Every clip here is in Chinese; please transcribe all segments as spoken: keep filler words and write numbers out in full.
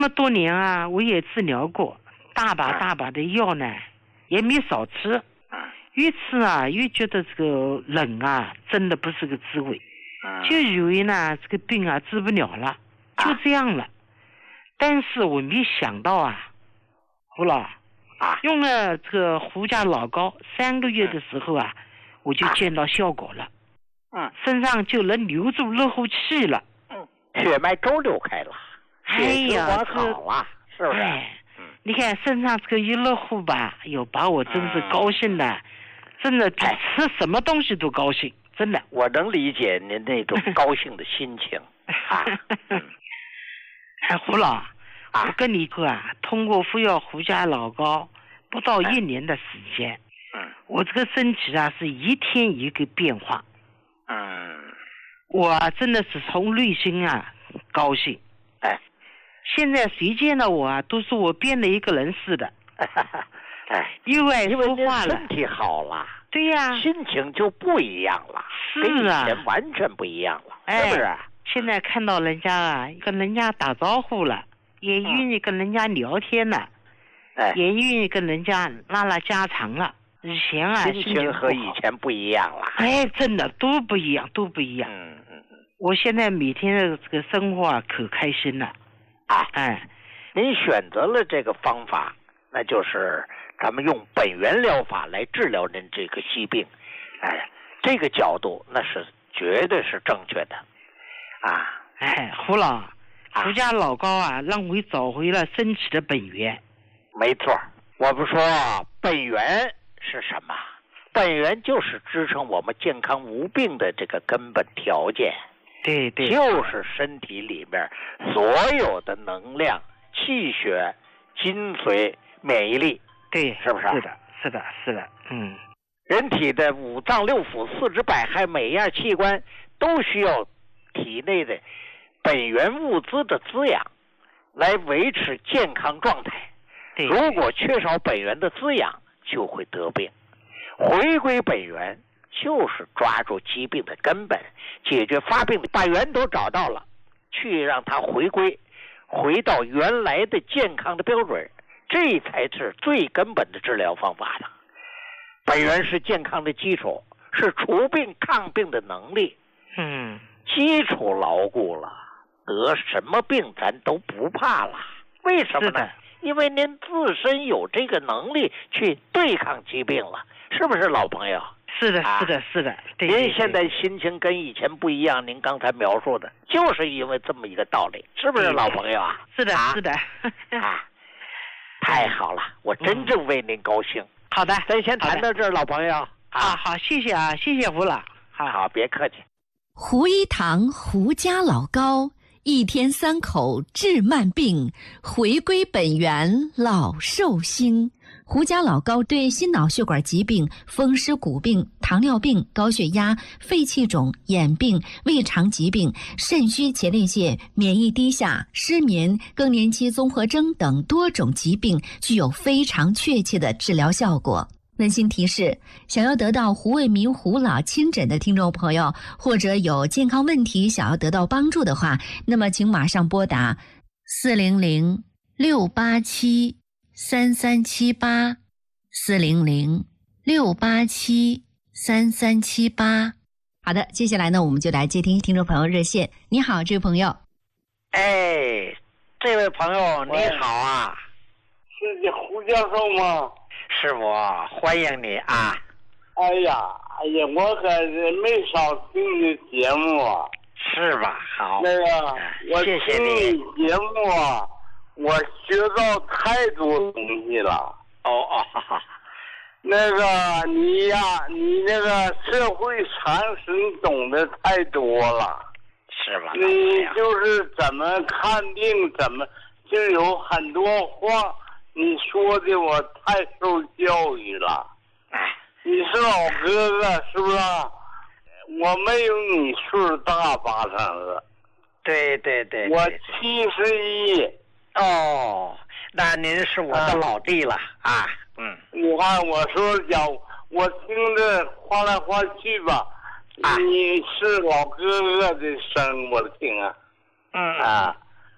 这么多年啊，我也治疗过，大把大把的药呢，也没少吃。越吃啊，越觉得这个冷啊，真的不是个滋味。就以为呢，这个病啊治不了了，就这样了。但是我没想到啊，胡老啊，用了这个胡家老膏三个月的时候啊，我就见到效果了。嗯，身上就能留住热乎气了。 嗯，血脉周流开了，血循环好了，是不是？ 哎，你看身上这个一热乎吧，哎呦，把我真是高兴的。真的比吃什么东西都高兴，真的。 我能理解您那种高兴的心情啊。 哎，胡老，啊、我跟你说啊，通过服药胡家老膏不到一年的时间，嗯，我这个身体啊是一天一个变化。嗯，我、啊、真的是从内心啊高兴。哎，现在谁见到我啊，都说我变了一个人似的。 哎， 因为因为您身体好了， 对呀、啊， 心情就不一样了， 是跟以啊， 前完全不一样了， 哎、 是不是？ 现在看到人家啊，跟人家打招呼了，也愿意跟人家聊天了，哎、也愿意跟人家拉拉家常了。以前啊， 心情和以前不一样了。 哎，真的都不一样，都不一样。嗯嗯嗯。我现在每天的这个生活啊，可开心了。 啊，哎，您选择了这个方法，那就是咱们用本源疗法来治疗您这个疾病，哎，这个角度那是绝对是正确的，啊， 哎，胡老，胡家老高啊，让我找回了身体的本源。 没错，我不说本源是什么？本源就是支撑我们健康无病的这个根本条件。 对对， 就是身体里面所有的能量、气血、精髓、免疫力。 对， 是不是？ 是的，是的，是的，嗯。 人体的五脏六腑、四肢百骸，每一样器官都需要体内的本源物资的滋养，来维持健康状态。 对， 如果缺少本源的滋养，就会得病。回归本源，就是抓住疾病的根本，解决发病的，把源头找到了，去让它回归，回到原来的健康的标准。这才是最根本的治疗方法了。本源是健康的基础，是除病抗病的能力。 嗯， 基础牢固了，得什么病咱都不怕了。为什么呢？因为您自身有这个能力去对抗疾病了，是不是老朋友？ 是的，是的，是的。对， 您现在心情跟以前不一样，您刚才描述的，就是因为这么一个道理，是不是老朋友啊？ 是的， 啊、 是的。 啊。太好了，我真正为您高兴。 嗯、好的， 咱先谈到这儿，老朋友。 啊，好，谢谢啊，谢谢胡老。 好好，别客气。 胡一堂胡家老膏，一天三口治慢病，回归本源老寿星。胡家老膏对心脑血管疾病、风湿骨病、糖尿病、高血压、肺气肿、眼病、胃肠疾病、肾虚前列腺、免疫低下、失眠、更年期综合征等多种疾病具有非常确切的治疗效果。温馨提示：想要得到胡卫民胡老亲诊的听众朋友，或者有健康问题想要得到帮助的话，那么请马上拨打四零零六八七三三七八四零零六八七三三七八。好的，接下来呢，我们就来接听听众朋友热线。你好，这位朋友。 哎，这位朋友你好啊， 是你胡教授吗？ 是我，欢迎你啊！ 哎呀，哎呀，我可是没少听你节目啊， 是吧？好， 那个，我谢谢你节目啊，我学到太多东西了。 哦哦，哈哈。 那个你呀，你那个社会常识你懂得太多了， 是吧？ 你就是怎么看病，怎么就有很多话。你说的我太受教育了， 哎， 你是老哥哥是不是？我没有你岁大八成了， 对对对， 我七十一。 哦，那您是我的老弟了啊，啊嗯。 你看我说讲，我听着话来话去吧，啊、你是老哥哥的声我听啊， 嗯啊。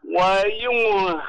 我用